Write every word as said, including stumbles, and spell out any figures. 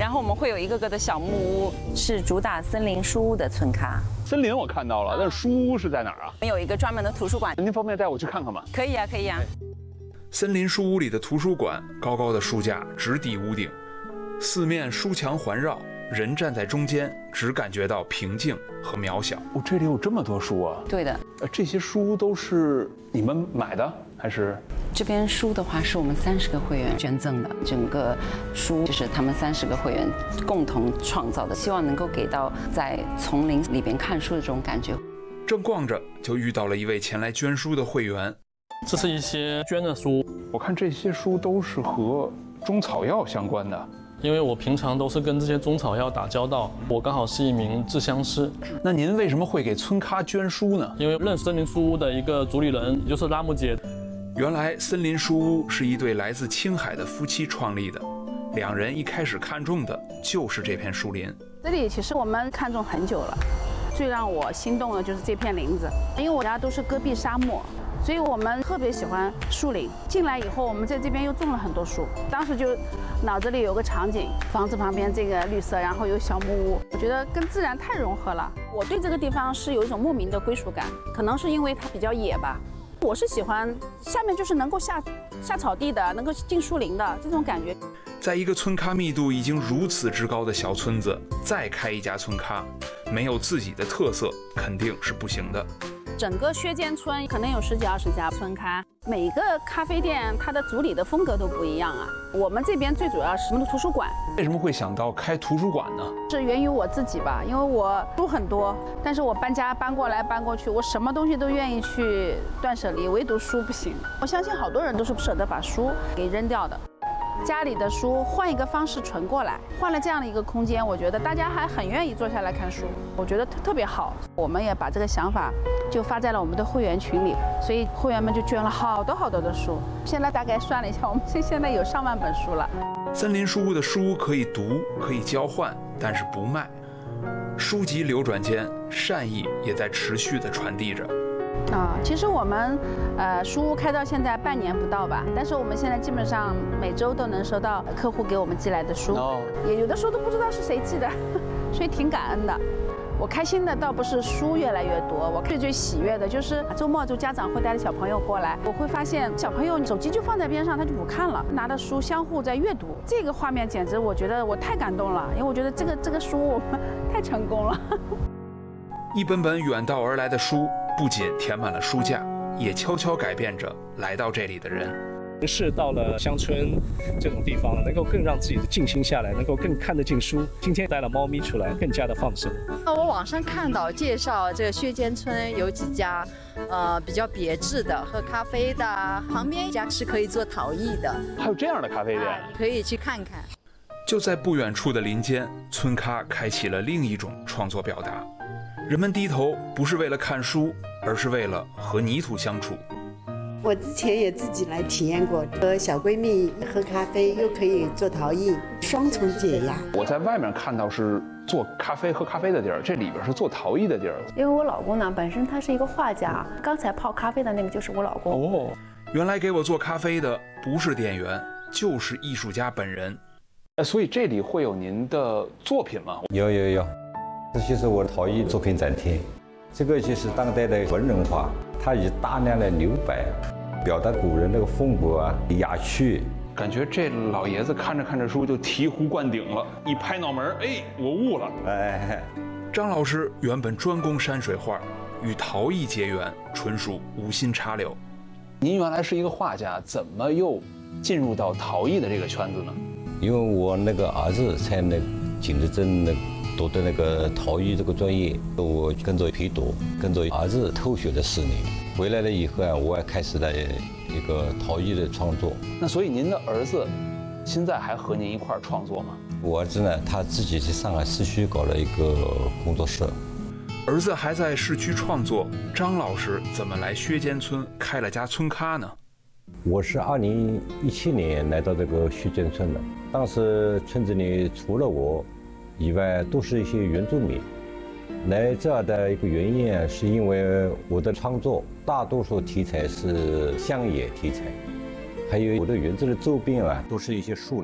然后我们会有一个个的小木屋，是主打森林书屋的村咖。 森林我看到了，但是书屋是在哪儿啊？ 我们有一个专门的图书馆。 您方便带我去看看吗？ 可以啊，可以啊。 森林书屋里的图书馆，高高的书架直抵屋顶，四面书墙环绕，人站在中间，只感觉到平静和渺小。 哦，这里有这么多书啊！ 对的。 呃，这些书都是你们买的还是？ 这边书的话是我们三十个会员捐赠的，整个书就是他们三十个会员共同创造的，希望能够给到在丛林里边看书的这种感觉。 正逛着，就遇到了一位前来捐书的会员。 这是一些捐的书， 我看这些书都是和中草药相关的。 因为我平常都是跟这些中草药打交道，我刚好是一名制香师。 那您为什么会给村咖捐书呢？ 因为认森林书屋的一个主理人，也就是拉木姐。 原来森林书屋是一对来自青海的夫妻创立的，两人一开始看中的就是这片树林。 这里其实我们看中很久了，最让我心动的就是这片林子，因为我家都是戈壁沙漠。所以我们特别喜欢树林。进来以后，我们在这边又种了很多树。当时就脑子里有个场景，房子旁边这个绿色，然后有小木屋，我觉得跟自然太融合了。我对这个地方是有一种莫名的归属感，可能是因为它比较野吧。我是喜欢下面就是能够下下草地的，能够进树林的这种感觉。 在一个村咖密度已经如此之高的小村子，再开一家村咖，没有自己的特色肯定是不行的。 整个薛间村可能有十几二十家村咖，每个咖啡店它的主理的风格都不一样啊。我们这边最主要是我们的图书馆。 为什么会想到开图书馆呢？ 是源于我自己吧，因为我书很多，但是我搬家搬过来搬过去，我什么东西都愿意去断舍离，唯独书不行。我相信好多人都是不舍得把书给扔掉的。家里的书换一个方式存过来，换了这样的一个空间，我觉得大家还很愿意坐下来看书，我觉得特特别好。我们也把这个想法就发在了我们的会员群里，所以会员们就捐了好多好多的书。现在大概算了一下，我们现现在有上万本书了。 森林书屋的书可以读，可以交换，但是不卖。书籍流转间，善意也在持续地传递着。 啊，其实我们，呃，书屋开到现在半年不到吧，但是我们现在基本上每周都能收到客户给我们寄来的书，也有的时候都不知道是谁寄的，所以挺感恩的。我开心的倒不是书越来越多，我最最喜悦的就是周末就家长会带着小朋友过来，我会发现小朋友手机就放在边上，他就不看了，拿着书相互在阅读，这个画面简直我觉得我太感动了，因为我觉得这个这个书我们太成功了。 一本本远道而来的书，不仅填满了书架，也悄悄改变着来到这里的人。 是到了乡村这种地方，能够更让自己的静心下来，能够更看得进书。今天带了猫咪出来，更加的放松。 我网上看到介绍这个薛间村有几家，呃，比较别致的喝咖啡的，旁边一家是可以做陶艺的。 还有这样的咖啡店， 可以去看看。 就在不远处的林间，村咖开启了另一种创作表达。人们低头不是为了看书，而是为了和泥土相处。 我之前也自己来体验过，和小闺蜜喝咖啡，又可以做陶艺，双重解压。 我在外面看到是做咖啡、喝咖啡的地儿，这里边是做陶艺的地儿。 因为我老公呢，本身他是一个画家，刚才泡咖啡的那个就是我老公。 哦，原来给我做咖啡的不是店员，就是艺术家本人。 所以这里会有您的作品吗？ 有有有，这就是我的陶艺作品展厅。这个就是当代的文人画，它以大量的留白表达古人那个风骨啊、雅趣。 感觉这老爷子看着看着书就醍醐灌顶了，一拍脑门，哎，我悟了。 哎， 张老师原本专攻山水画，与陶艺结缘，纯属无心插柳。 您原来是一个画家，怎么又进入到陶艺的这个圈子呢？ 因为我那个儿子在那景德镇那读的那个陶艺这个专业，我跟着陪读，跟着儿子偷学了四年。回来了以后啊，我也开始了一个陶艺的创作。 那所以您的儿子现在还和您一块儿创作吗？ 我儿子呢，他自己在上海市区搞了一个工作室。 儿子还在市区创作，张老师怎么来薛间村开了家村咖呢？ 我是二零一七年来到这个薛间村的，当时村子里除了我以外，都是一些原住民。来这儿的一个原因啊，是因为我的创作大多数题材是乡野题材，还有我的园子的周边啊，都是一些树林。